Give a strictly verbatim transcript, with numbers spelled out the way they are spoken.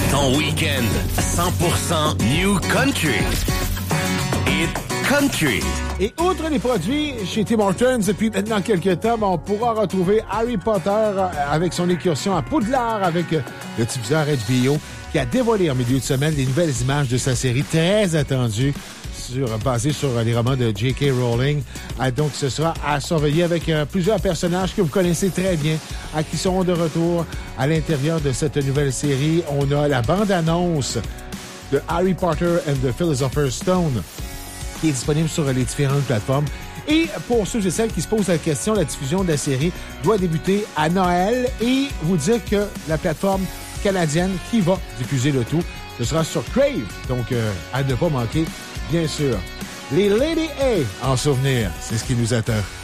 Ton week-end cent pour cent New Country. Hit Country. Et outre les produits chez Tim Hortons, depuis maintenant quelques temps, on pourra retrouver Harry Potter avec son incursion à Poudlard avec le diffuseur H B O qui a dévoilé en milieu de semaine les nouvelles images de sa série très attendue sur, basée sur les romans de J K. Rowling. Ah, donc, ce sera à surveiller avec euh, plusieurs personnages que vous connaissez très bien, à qui seront de retour à l'intérieur de cette nouvelle série. On a la bande-annonce de Harry Potter and the Philosopher's Stone qui est disponible sur les différentes plateformes. Et pour ceux et celles qui se posent la question, la diffusion de la série doit débuter à Noël et vous dire que la plateforme canadienne qui va diffuser le tout, ce sera sur Crave. Donc, euh, à ne pas manquer, bien sûr. Les Lady A en souvenir, c'est ce qui nous attend.